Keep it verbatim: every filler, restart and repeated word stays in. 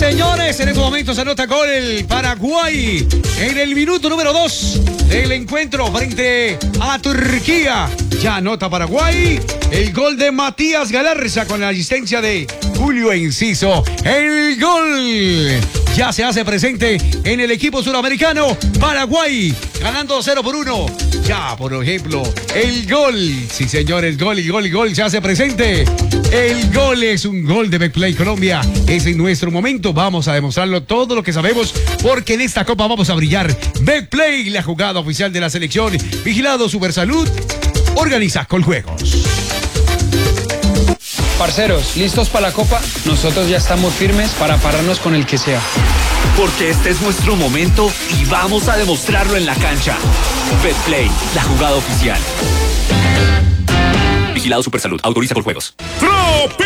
señores, en estos momentos se anota gol el Paraguay en el minuto número dos del encuentro frente a Turquía. Ya anota Paraguay el gol de Matías Galarza con la asistencia de Julio Enciso. El gol ya se hace presente en el equipo suramericano. Paraguay ganando cero por uno. Ya, por ejemplo, el gol. Sí, señores, gol y gol y gol se hace presente. El gol es un gol de Betplay Colombia. Es en nuestro momento. Vamos a demostrarlo todo lo que sabemos, porque en esta copa vamos a brillar. Betplay, la jugada oficial de la selección. Vigilado Supersalud. Organiza Coljuegos. Parceros, ¿listos para la copa? Nosotros ya estamos firmes para pararnos con el que sea. Porque este es nuestro momento y vamos a demostrarlo en la cancha. Betplay, la jugada oficial. Vigilado Supersalud, autoriza Coljuegos.